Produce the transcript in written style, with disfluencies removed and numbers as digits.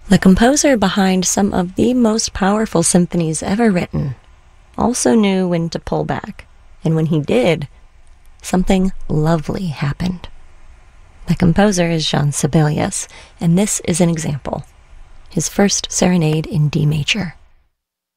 The composer behind some of the most powerful symphonies ever written also knew when to pull back, and when he did, something lovely happened. The composer is Jean Sibelius, and this is an example. His first serenade in D major.